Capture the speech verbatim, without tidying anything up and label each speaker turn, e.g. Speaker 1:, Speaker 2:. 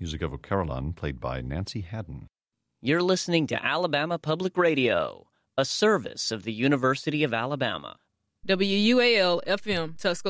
Speaker 1: music of O'Carolan, played by Nancy Haddon.
Speaker 2: You're listening to Alabama Public Radio, a service of the University of Alabama.
Speaker 3: W U A L F M, Tuscaloosa.